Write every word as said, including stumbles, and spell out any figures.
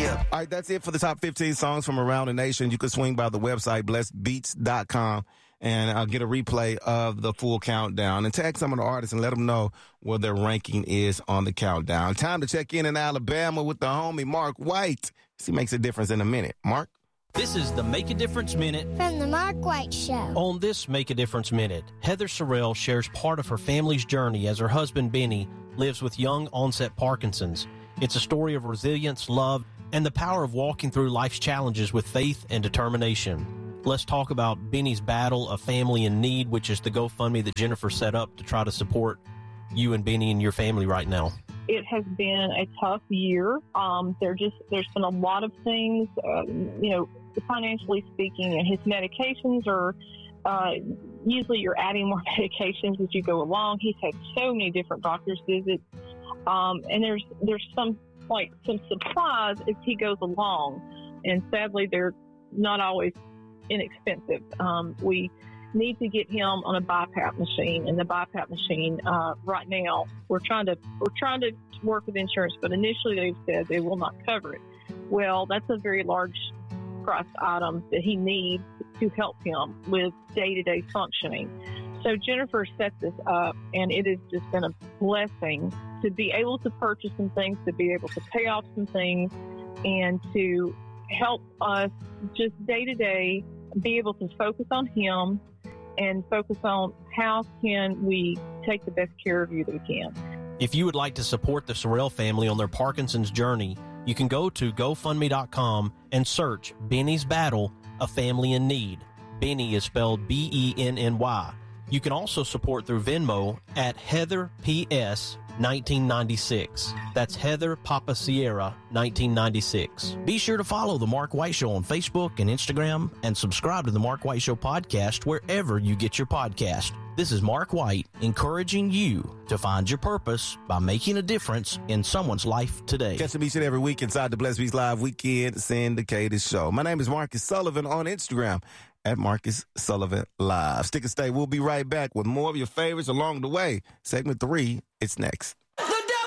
tip. All right, that's it for the top fifteen songs from around the nation. You can swing by the website, blessed beats dot com, and uh, get a replay of the full countdown. And tag some of the artists and let them know where their ranking is on the countdown. Time to check in in Alabama with the homie Mark White. He makes a difference in a minute. Mark? This is the Make a Difference Minute from the Mark White Show. On this Make a Difference Minute, Heather Sorrell shares part of her family's journey as her husband, Benny, lives with young onset Parkinson's. It's a story of resilience, love, and the power of walking through life's challenges with faith and determination. Let's talk about Benny's battle, A Family in Need, which is the GoFundMe that Jennifer set up to try to support you and Benny and your family right now. It has been a tough year. Um, there just there's been a lot of things, uh, you know, financially speaking, and his medications are uh, usually you're adding more medications as you go along. He's had so many different doctor's visits, um, and there's there's some like some supplies as he goes along, and sadly they're not always inexpensive. Um, we need to get him on a BiPAP machine, and the BiPAP machine uh, right now we're trying to we're trying to work with insurance, but initially they've said they will not cover it. Well, that's a very large price item that he needs to help him with day-to-day functioning. So Jennifer set this up, and it has just been a blessing to be able to purchase some things, to be able to pay off some things, and to help us just day-to-day be able to focus on him and focus on how can we take the best care of you that we can. If you would like to support the Sorrell family on their Parkinson's journey, you can go to GoFundMe dot com and search Benny's Battle, A Family in Need. Benny is spelled B E N N Y. You can also support through Venmo at Heather P S nineteen ninety-six. That's Heather Papa Sierra nineteen ninety-six. Be sure to follow The Mark White Show on Facebook and Instagram, and subscribe to The Mark White Show podcast wherever you get your podcast. This is Mark White, encouraging you to find your purpose by making a difference in someone's life today. Catch me each and every week inside the Blessed Beats Live Weekend Syndicated Show. My name is Marcus Sullivan on Instagram at Marcus Sullivan Live. Stick and stay. We'll be right back with more of your favorites along the way. Segment three, it's next.